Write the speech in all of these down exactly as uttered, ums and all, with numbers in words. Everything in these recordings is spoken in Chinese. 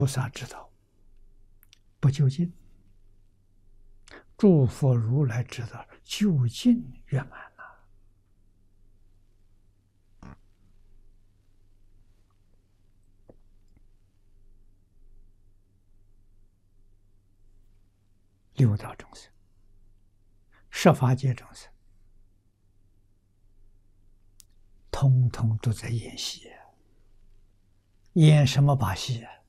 菩萨知道不究竟，诸佛如来知道究竟圆满了。六道众生、十法界众生，通通都在演戏，演什么把戏啊？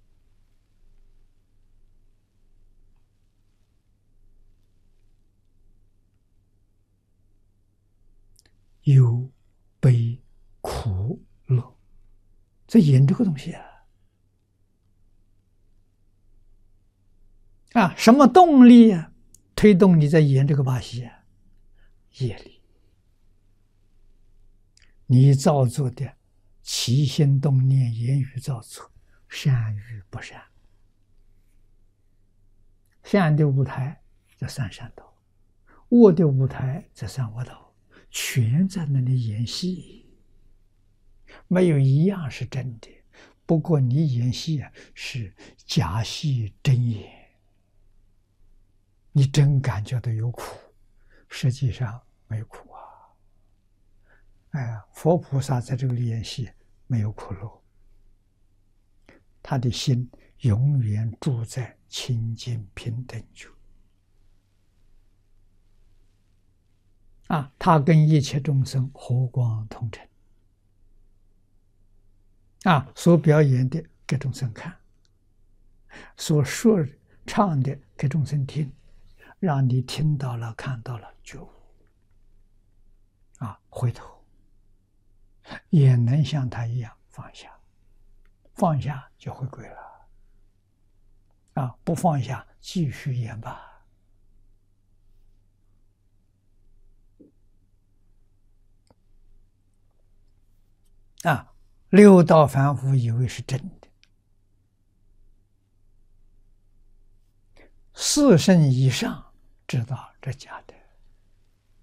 忧、悲、苦、乐，在演这个东西啊！啊，什么动力啊，推动你在演这个把戏啊？业力，你造作的起心动念、言语造作，善与不善，善的舞台这三善道，恶的舞台这三恶道，全在那里演戏，没有一样是真的。不过你演戏啊，是假戏真演，你真感觉到有苦，实际上没有苦啊。哎，佛菩萨在这个里演戏，没有苦乐，他的心永远住在清净平等觉。啊，他跟一切众生和光同尘，啊，所表演的给众生看，所说唱的给众生听，让你听到了、看到了觉悟，啊，回头也能像他一样放下，放下就回归了，啊，不放下继续演吧。啊，六道凡夫以为是真的，四圣以上知道这假的。